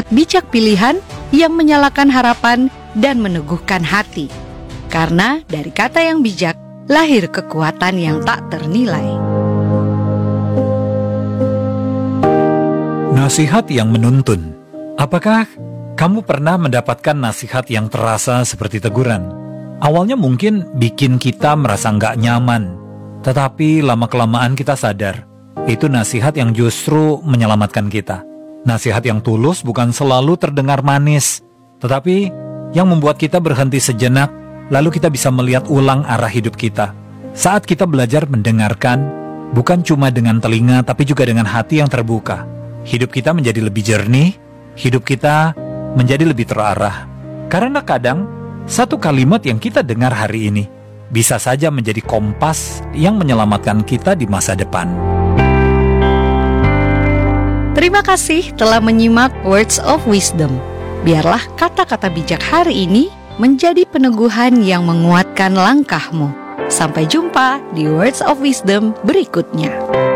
kalimat bijak pilihan yang menyalakan harapan dan meneguhkan hati. Karena dari kata yang bijak, lahir kekuatan yang tak ternilai. Nasihat yang menuntun. Apakah kamu pernah mendapatkan nasihat yang terasa seperti teguran? Awalnya mungkin bikin kita merasa nggak nyaman, tetapi lama-kelamaan kita sadar, itu nasihat yang justru menyelamatkan kita. Nasihat yang tulus bukan selalu terdengar manis, tetapi yang membuat kita berhenti sejenak, lalu kita bisa melihat ulang arah hidup kita. Saat kita belajar mendengarkan, bukan cuma dengan telinga, tapi juga dengan hati yang terbuka. Hidup kita menjadi lebih jernih, hidup kita menjadi lebih terarah. Karena kadang, satu kalimat yang kita dengar hari ini bisa saja menjadi kompas yang menyelamatkan kita di masa depan. Terima kasih telah menyimak Words of Wisdom. Biarlah kata-kata bijak hari ini menjadi peneguhan yang menguatkan langkahmu. Sampai jumpa di Words of Wisdom berikutnya.